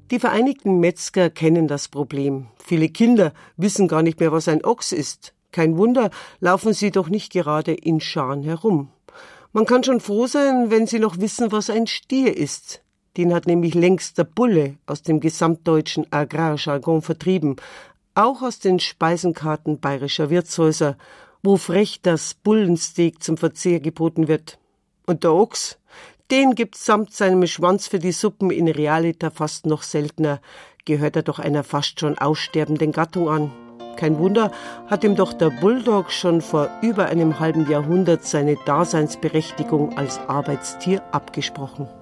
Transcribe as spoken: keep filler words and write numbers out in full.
Die Vereinigten Metzger kennen das Problem. Viele Kinder wissen gar nicht mehr, was ein Ochs ist. Kein Wunder, laufen sie doch nicht gerade in Scharen herum. Man kann schon froh sein, wenn sie noch wissen, was ein Stier ist. Den hat nämlich längst der Bulle aus dem gesamtdeutschen Agrarjargon vertrieben, auch aus den Speisenkarten bayerischer Wirtshäuser, wo frech das Bullensteak zum Verzehr geboten wird. Und der Ochs, den gibt's samt seinem Schwanz für die Suppen in Realita fast noch seltener, gehört er doch einer fast schon aussterbenden Gattung an. Kein Wunder, hat ihm doch der Bulldog schon vor über einem halben Jahrhundert seine Daseinsberechtigung als Arbeitstier abgesprochen.